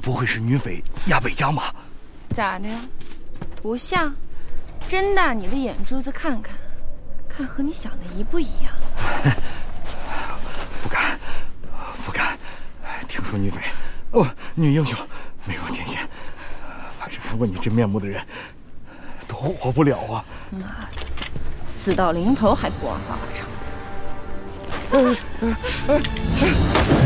不会是女匪压北疆吧？ 咋的？不像？睁大你的眼珠子看看，看和你想的一不一样？ 不敢，不敢。听说女匪，女英雄美若天仙，凡是看过你真面目的人，都活不了啊！ 妈的，死到临头还不忘花花肠子！